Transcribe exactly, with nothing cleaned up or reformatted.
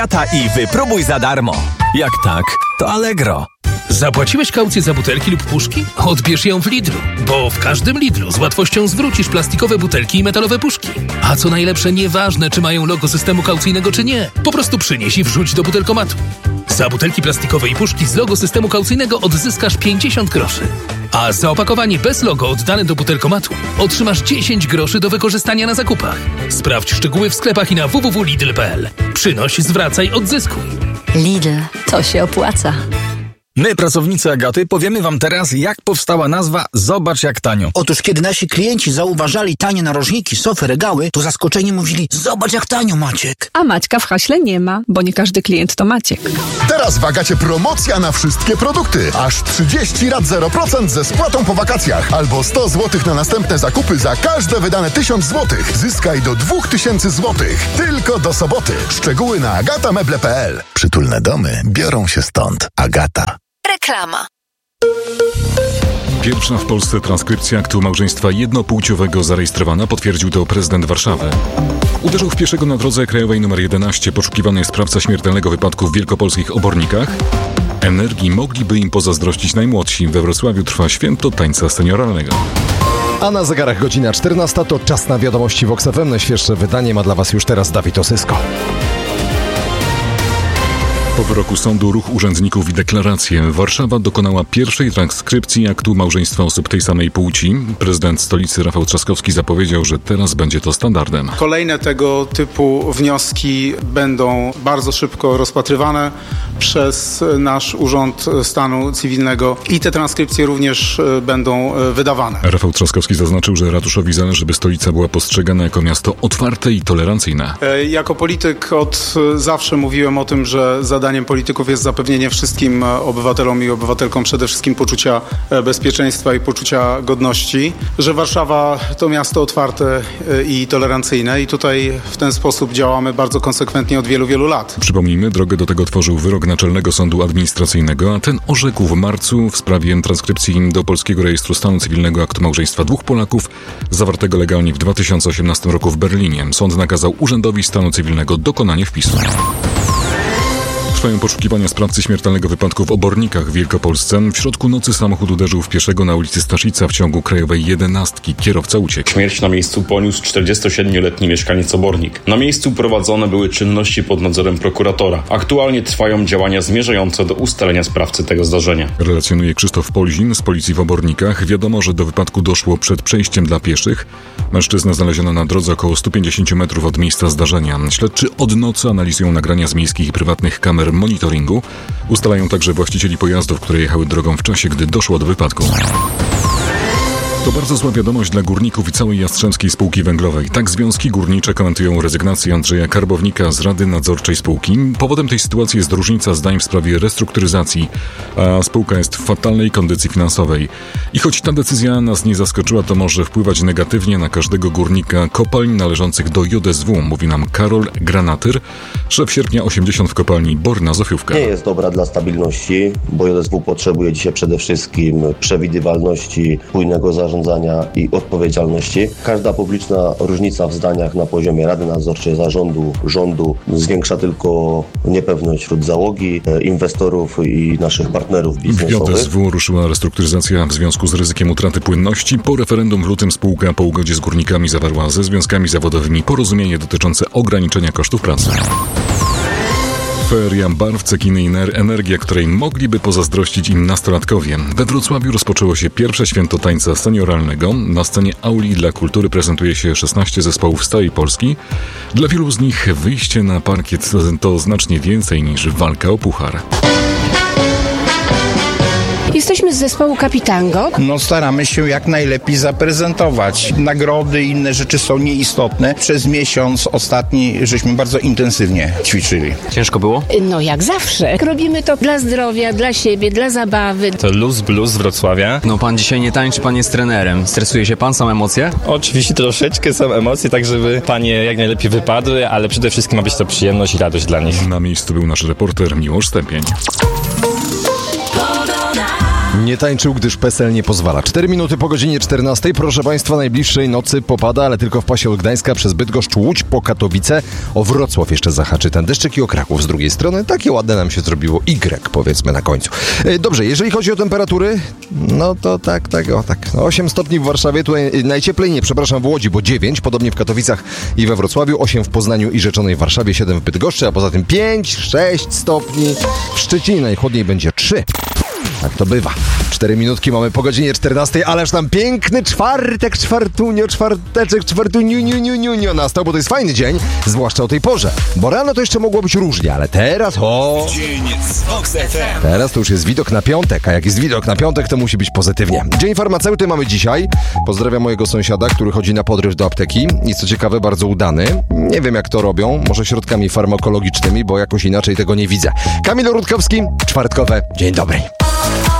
Agata i wypróbuj za darmo. Jak tak, to Allegro. Zapłaciłeś kaucję za butelki lub puszki? Odbierz ją w Lidlu, bo w każdym Lidlu z łatwością zwrócisz plastikowe butelki i metalowe puszki. A co najlepsze, nieważne czy mają logo systemu kaucyjnego czy nie, po prostu przynieś i wrzuć do butelkomatu. Za butelki plastikowe i puszki z logo systemu kaucyjnego odzyskasz pięćdziesiąt groszy. A za opakowanie bez logo oddane do butelkomatu otrzymasz dziesięć groszy do wykorzystania na zakupach. Sprawdź szczegóły w sklepach i na w w w kropka lidl kropka p l. Przynoś, zwracaj, odzyskuj. Lidl, to się opłaca. My, pracownicy Agaty, powiemy wam teraz, jak powstała nazwa Zobacz jak tanio. Otóż kiedy nasi klienci zauważali tanie narożniki, sofy, regały, to zaskoczeni mówili: zobacz jak tanio, Maciek. A Maćka w haśle nie ma, bo nie każdy klient to Maciek. Teraz w Agacie promocja na wszystkie produkty. Aż trzydzieści rat zero procent ze spłatą po wakacjach. Albo sto złotych na następne zakupy za każde wydane tysiąc złotych. Zyskaj do dwa tysiące złotych. Tylko do soboty. Szczegóły na agata meble kropka p l. Przytulne domy biorą się stąd. Agata. Reklama. Pierwsza w Polsce transkrypcja aktu małżeństwa jednopłciowego zarejestrowana, potwierdził to prezydent Warszawy. Uderzył w pieszego na drodze krajowej nr jedenaście poszukiwany sprawca śmiertelnego wypadku w wielkopolskich Obornikach. Energii mogliby im pozazdrościć najmłodsi. We Wrocławiu trwa święto tańca senioralnego. A na zegarach godzina czternasta, to czas na wiadomości Vox F M. Najświeższe wydanie ma dla Was już teraz Dawid Osysko. Po wyroku sądu Ruch Urzędników i Deklaracje Warszawa dokonała pierwszej transkrypcji aktu małżeństwa osób tej samej płci. Prezydent stolicy Rafał Trzaskowski zapowiedział, że teraz będzie to standardem. Kolejne tego typu wnioski będą bardzo szybko rozpatrywane przez nasz Urząd Stanu Cywilnego i te transkrypcje również będą wydawane. Rafał Trzaskowski zaznaczył, że ratuszowi zależy, by stolica była postrzegana jako miasto otwarte i tolerancyjne. Jako polityk od zawsze mówiłem o tym, że zadaniem polityków jest zapewnienie wszystkim obywatelom i obywatelkom przede wszystkim poczucia bezpieczeństwa i poczucia godności, że Warszawa to miasto otwarte i tolerancyjne i tutaj w ten sposób działamy bardzo konsekwentnie od wielu, wielu lat. Przypomnijmy, drogę do tego otworzył wyrok Naczelnego Sądu Administracyjnego, a ten orzekł w marcu w sprawie transkrypcji do Polskiego Rejestru Stanu Cywilnego aktu małżeństwa dwóch Polaków zawartego legalnie w dwa tysiące osiemnastym roku w Berlinie. Sąd nakazał Urzędowi Stanu Cywilnego dokonanie wpisu. Trwają poszukiwania sprawcy śmiertelnego wypadku w Obornikach w Wielkopolsce. W środku nocy samochód uderzył w pieszego na ulicy Staszica w ciągu krajowej jedenastki. Kierowca uciekł. Śmierć na miejscu poniósł czterdziestosiedmioletni mieszkaniec Obornik. Na miejscu prowadzone były czynności pod nadzorem prokuratora. Aktualnie trwają działania zmierzające do ustalenia sprawcy tego zdarzenia. Relacjonuje Krzysztof Polzin z policji w Obornikach. Wiadomo, że do wypadku doszło przed przejściem dla pieszych. Mężczyznę znaleziono na drodze około stu pięćdziesięciu metrów od miejsca zdarzenia. Śledczy od nocy analizują nagrania z miejskich i prywatnych kamer monitoringu. Ustalają także właścicieli pojazdów, które jechały drogą w czasie, gdy doszło do wypadku. To bardzo zła wiadomość dla górników i całej Jastrzębskiej Spółki Węglowej. Tak związki górnicze komentują rezygnację Andrzeja Karbownika z Rady Nadzorczej spółki. Powodem tej sytuacji jest różnica zdań w sprawie restrukturyzacji, a spółka jest w fatalnej kondycji finansowej. I choć ta decyzja nas nie zaskoczyła, to może wpływać negatywnie na każdego górnika kopalń należących do J S W, mówi nam Karol Granatyr, szef Sierpnia osiemdziesiąt w kopalni Borna Zofiówka. Nie jest dobra dla stabilności, bo J S W potrzebuje dzisiaj przede wszystkim przewidywalności, spójnego zarządzania i odpowiedzialności. Każda publiczna różnica w zdaniach na poziomie Rady Nadzorczej, zarządu, rządu zwiększa tylko niepewność wśród załogi, inwestorów i naszych partnerów biznesowych. W J S W ruszyła restrukturyzacja w związku z ryzykiem utraty płynności. Po referendum w lutym spółka po ugodzie z górnikami zawarła ze związkami zawodowymi porozumienie dotyczące ograniczenia kosztów pracy. Feria barw, cekiny i energia, której mogliby pozazdrościć im nastolatkowie. We Wrocławiu rozpoczęło się pierwsze święto tańca senioralnego. Na scenie auli dla kultury prezentuje się szesnaście zespołów z całej Polski. Dla wielu z nich wyjście na parkiet to znacznie więcej niż walka o puchar. Jesteśmy z zespołu Kapitango. No staramy się jak najlepiej zaprezentować. Nagrody i inne rzeczy są nieistotne. Przez miesiąc ostatni żeśmy bardzo intensywnie ćwiczyli. Ciężko było? No jak zawsze. Robimy to dla zdrowia, dla siebie, dla zabawy. To Luz Blues z Wrocławia. No pan dzisiaj nie tańczy, pan jest trenerem. Stresuje się pan? Są emocje? Oczywiście troszeczkę są emocje, tak żeby panie jak najlepiej wypadły, ale przede wszystkim ma być to przyjemność i radość dla nich. Na miejscu był nasz reporter Miłosz Stępień. Nie tańczył, gdyż PESEL nie pozwala. Cztery minuty po godzinie czternastej. Proszę Państwa, najbliższej nocy popada, ale tylko w pasie od Gdańska przez Bydgoszcz, Łódź po Katowice. O Wrocław jeszcze zahaczy ten deszczyk i o Kraków z drugiej strony. Takie ładne nam się zrobiło Y, powiedzmy na końcu. Dobrze, jeżeli chodzi o temperatury, no to tak, tak, o tak. osiem stopni w Warszawie, tutaj najcieplej, nie, przepraszam, w Łodzi, bo dziewięć, podobnie w Katowicach i we Wrocławiu, osiem w Poznaniu i Rzeczonej Warszawie, siedem w Bydgoszczy, a poza tym pięć, sześć stopni. W Szczecinie najchłodniej będzie trzy. Tak to bywa. Cztery minutki mamy po godzinie czternastej, ależ tam piękny czwartek, czwartunio, czwarteczek, czwartuniu, niu, niu, niu, niu nastał, bo to jest fajny dzień, zwłaszcza o tej porze. Bo rano to jeszcze mogło być różnie, ale teraz, o... Teraz to już jest widok na piątek, a jak jest widok na piątek, to musi być pozytywnie. Dzień farmaceuty mamy dzisiaj. Pozdrawiam mojego sąsiada, który chodzi na podryw do apteki i co ciekawe, bardzo udany. Nie wiem, jak to robią, może środkami farmakologicznymi, bo jakoś inaczej tego nie widzę. Kamil Rutkowski, czwartkowe. Dzień dobry.